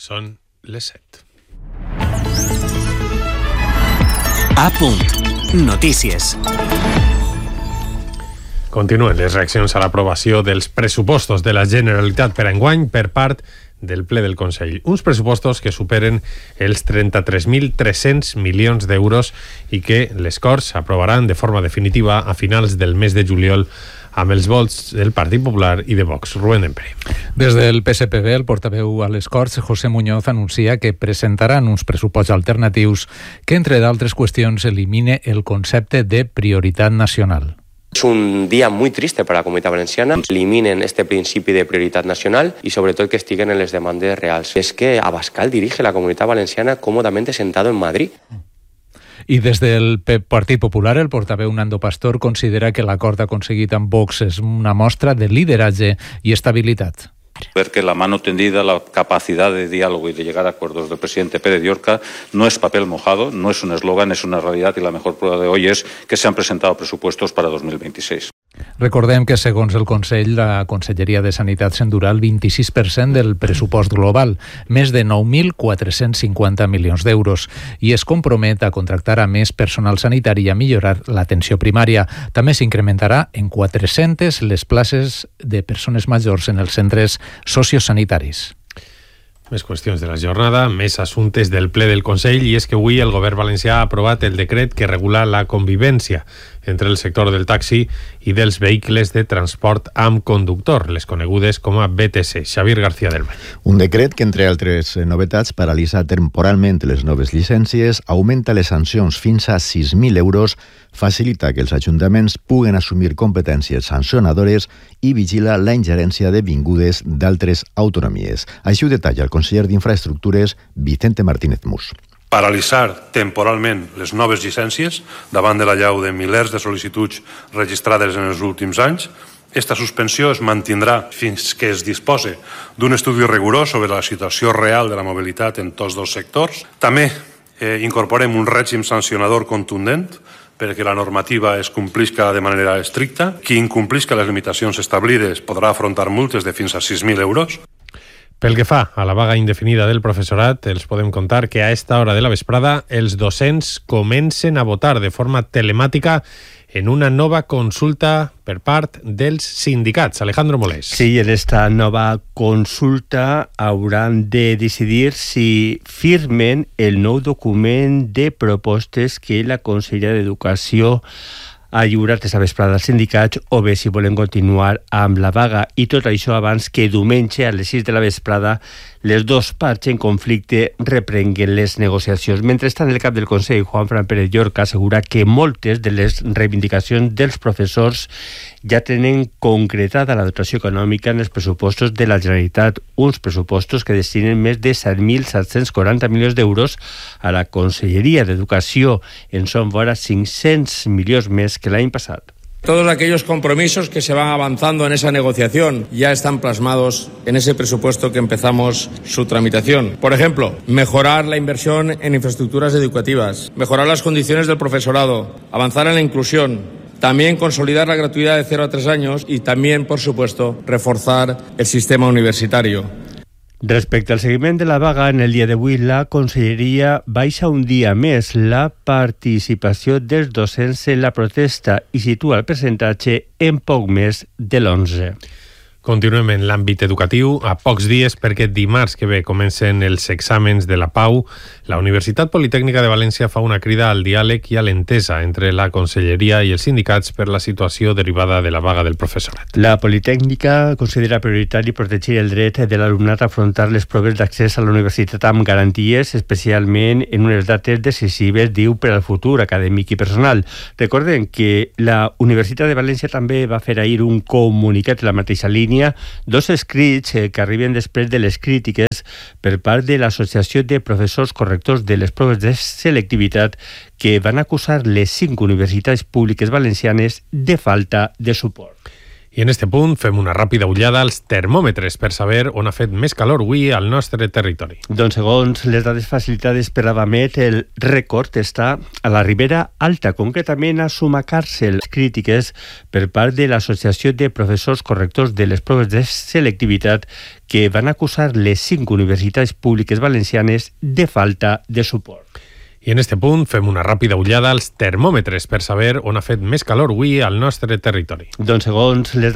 Són les 7. A punt. Notícies. Continuen les reaccions a l'aprovació dels pressupostos de la Generalitat per a enguany per part del ple del Consell. Uns pressupostos que superen els 33.300 milions d'euros i que les Corts aprovaran de forma definitiva a finals del mes de juliol amb els vots del Partit Popular i de Vox. Rubén Dempre. Des del PSPB, el portaveu a les Corts, José Muñoz, anuncia que presentaran uns pressupostos alternatius que, entre d'altres qüestions, elimine el concepte de prioritat nacional. Es un día muy triste para la Comunitat Valenciana. Eliminen este principi de prioritat nacional y sobre todo que estiguen en les demandes reals. Es que Abascal dirige la Comunitat Valenciana cómodamente sentado en Madrid. I des del Partit Popular, el portaveu Nando Pastor considera que l'acord aconseguit amb Vox és una mostra de lideratge i estabilitat. Ver que la mano tendida, la capacidad de diálogo y de llegar a acuerdos del presidente Pérez Llorca no es papel mojado, no es un eslogan, es una realidad y la mejor prueba de hoy es que se han presentado presupuestos para 2026. Recordem que, segons el Consell, la Conselleria de Sanitat s'endurà el 26% del pressupost global, més de 9.450 milions d'euros, i es compromet a contractar a més personal sanitari i a millorar l'atenció primària. També s'incrementarà en 400 les places de persones majors en els centres sociosanitaris. Més qüestions de la jornada, més assumptes del ple del Consell, i és que avui el govern valencià ha aprovat el decret que regula la convivència entre el sector del taxi i dels vehicles de transport amb conductor, les conegudes com a BTC. Xavier García del Valle. Un decret que, entre altres novetats, paralitza temporalment les noves llicències, augmenta les sancions fins a 6.000 euros, facilita que els ajuntaments puguen assumir competències sancionadores i vigila la ingerència de vingudes d'altres autonomies. Així ho detalla el conseller d'Infraestructures, Vicente Martínez Mus. Paralitzar temporalment les noves llicències davant de l'allau de milers de sol·licituds registrades en els últims anys. Esta suspensió es mantindrà fins que es dispose d'un estudi rigorós sobre la situació real de la mobilitat en tots dos sectors. També incorporem un règim sancionador contundent perquè la normativa es complisca de manera estricta. Qui incomplisca les limitacions establides podrà afrontar multes de fins a 6.000 euros. Pel que fa a la vaga indefinida del professorat, els podem contar que a esta hora de la vesprada els docents comencen a votar de forma telemàtica en una nova consulta per part dels sindicats. Alejandro Molés. Sí, en esta nova consulta hauran de decidir si firmen el nou document de propostes que la Conselleria d'Educació ha lliurat aquesta vesprada als sindicats o bé si volen continuar amb la vaga, i tot això abans que diumenge a les 6 de la vesprada les dos parts en conflicte reprenguen les negociacions. Mentrestant, el cap del Consell, Juanfran Pérez Llorca, assegura que moltes de les reivindicacions dels professors ja tenen concretada la dotació econòmica en els pressupostos de la Generalitat, uns pressupostos que destinen més de 7.740 milions d'euros a la Conselleria d'Educació. En són vora 500 milions més que l'any passat. Todos aquellos compromisos que se van avanzando en esa negociación ya están plasmados en ese presupuesto que empezamos su tramitación. Por ejemplo, mejorar la inversión en infraestructuras educativas, mejorar las condiciones del profesorado, avanzar en la inclusión, también consolidar la gratuidad de 0 a 3 años y también, por supuesto, reforzar el sistema universitario. Respecte al seguiment de la vaga, en el dia d'avui la Conselleria baixa un dia més la participació dels docents en la protesta i situa el percentatge en poc més de l'11%. Continuem en l'àmbit educatiu. A pocs dies, perquè dimarts que ve comencen els exàmens de la Pau, la Universitat Politècnica de València fa una crida al diàleg i a l'entesa entre la Conselleria i els sindicats per la situació derivada de la vaga del professorat. La Politècnica considera prioritari protegir el dret de l'alumnat a afrontar les proves d'accés a la universitat amb garanties, especialment en unes dates decisives, diu, per al futur acadèmic i personal. Recordem que la Universitat de València també va fer ahir un comunicat en la mateixa línia, dos escrits que arriben després de les crítiques per part de l'Associació de Professors Correctors de les proves de selectivitat, que van acusar les 5 universitats públiques valencianes de falta de suport. I en este punt fem una ràpida ullada als termòmetres per saber on ha fet més calor avui al nostre territori. Doncs segons les dades facilitades per Avamet, el rècord està a la Ribera Alta, concretament a Sumacàrcer. Crítiques per part de l'Associació de Professors Correctors de les Proves de Selectivitat que van acusar les 5 universitats públiques valencianes de falta de suport. I en este punt fem una ràpida ullada als termòmetres per saber on ha fet més calor avui al nostre territori. Doncs segons les